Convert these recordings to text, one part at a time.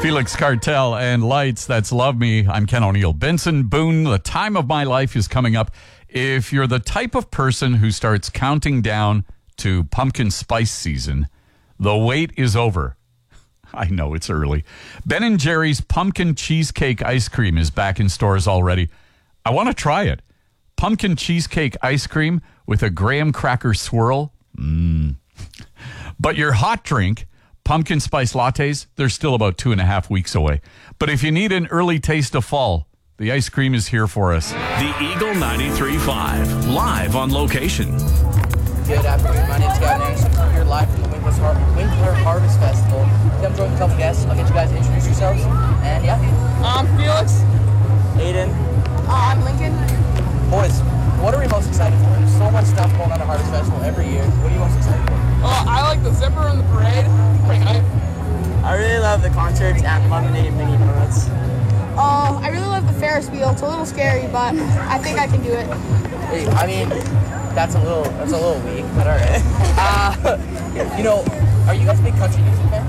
Felix Cartel and Lights, that's Love Me. I'm Ken O'Neill. Benson Boone, the time of my life is coming up. If you're the type of person who starts counting down to pumpkin spice season, the wait is over. I know it's early. Ben & Jerry's pumpkin cheesecake ice cream is back in stores already. I want to try it. Pumpkin cheesecake ice cream with a graham cracker swirl. But your hot drink, pumpkin spice lattes, they're still about 2.5 weeks away. But if you need an early taste of fall, the ice cream is here for us. The Eagle 93.5, live on location. Good afternoon. My name's Gavin Anderson. I'm here live from the Winkler Harvest Festival. Come join a couple guests. I'll get you guys to introduce yourselves. And yeah. I'm Felix. Aiden. I'm Lincoln. Boys, what are we most excited for? There's so much stuff going on at Harvest Festival every year. What are you most excited for? I like the zipper and the parade. Pretty hype. I really love the concerts and lemonade and mini donuts. I really love the Ferris wheel. It's a little scary, but I think I can do it. Hey, I mean, that's a little weak, but all right. Are you guys big country music fans?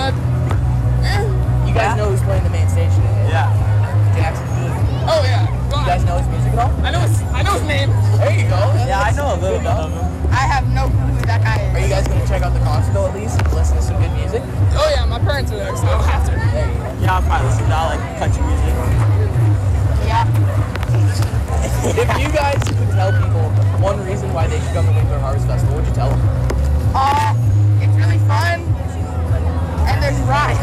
You guys know who's playing the main stage today? Yeah. Jackson Hood. Oh yeah. You guys know his music at all? I know his name. There you go. Yeah, I know a little bit of them. I have no clue who that guy is. Are you guys going to check out the concert though at least and listen to some good music? Oh yeah, my parents are there, so I'll have to. There you go. Yeah, I'll probably listen to that, like country music. Yeah. If you guys could tell people one reason why they should come to Winkler Harvest Festival, what would you tell them? It's really fun, and there's rides.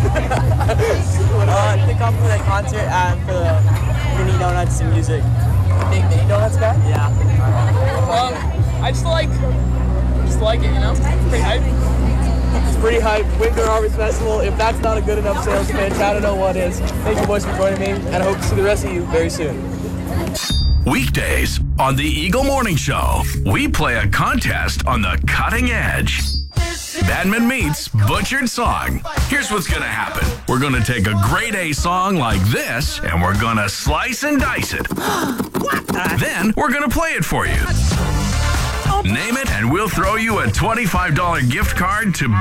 To come for the concert and for the mini donuts and music. Big mini donuts guy? Yeah. I just like it, you know? Pretty hype. It's pretty hype. Winkler Harvest Festival. If that's not a good enough sales pitch, I don't know what is. Thank you boys for joining me, and I hope to see the rest of you very soon. Weekdays on the Eagle Morning Show, we play a contest on the cutting edge. Badman meets Butchered Song. Here's what's going to happen. We're going to take a grade A song like this, and we're going to slice and dice it. Then we're going to play it for you. Name it, and we'll throw you a $25 gift card to